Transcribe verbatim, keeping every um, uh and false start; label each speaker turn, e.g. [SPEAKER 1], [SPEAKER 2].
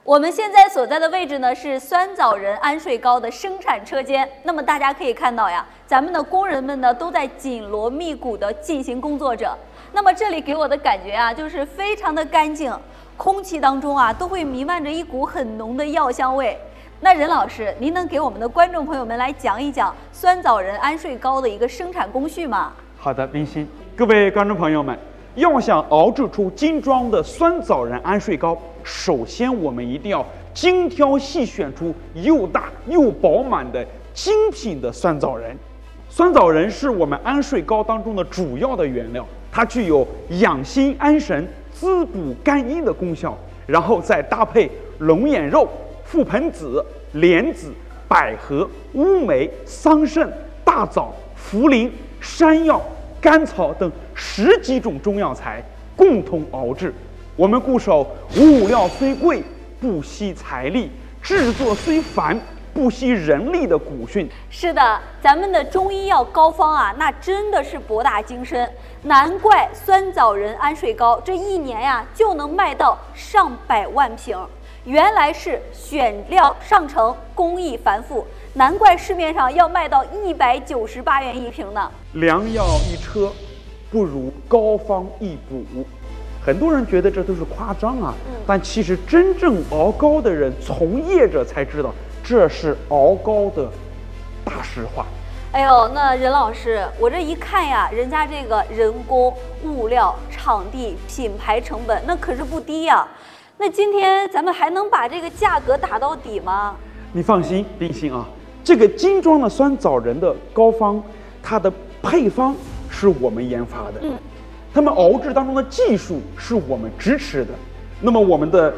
[SPEAKER 1] 我们现在所在的位置呢是酸枣仁安睡糕的生产车间。那么大家可以看到呀，咱们的工人们呢都在紧锣密鼓地进行工作着。那么这里给我的感觉啊，就是非常的干净，空气当中啊都会弥漫着一股很浓的药香味。那任老师，您能给我们的观众朋友们来讲一讲酸枣仁安睡糕的一个生产工序吗？
[SPEAKER 2] 好的，冰心，各位观众朋友们，要想熬制出精装的酸枣仁安睡糕，首先我们一定要精挑细选出又大又饱满的精品的酸枣仁。酸枣仁是我们安睡糕当中的主要的原料，它具有养心安神、滋补肝阴的功效，然后再搭配龙眼肉、覆盆子、莲子、百合、乌梅、桑葚、大枣、茯苓、山药、甘草等十几种中药材共同熬制。我们固守物料虽贵，不惜财力；制作虽繁，不惜人力的古训。
[SPEAKER 1] 是的，咱们的中医药膏方啊，那真的是博大精深，难怪酸枣仁安睡糕这一年呀就能卖到上百万瓶。原来是选料上乘，工艺繁复，难怪市面上要卖到一百九十八元一瓶呢。
[SPEAKER 2] 良药一车，不如膏方一补。很多人觉得这都是夸张啊，嗯、但其实真正熬糕的人、从业者才知道，这是熬糕的大实话。
[SPEAKER 1] 哎呦，那任老师，我这一看呀，人家这个人工、物料、场地、品牌成本，那可是不低呀。那今天咱们还能把这个价格打到底吗？
[SPEAKER 2] 你放心，冰心啊，这个精装的酸枣仁的膏方，它的配方是我们研发的，嗯，他们熬制当中的技术是我们支持的。那么我们的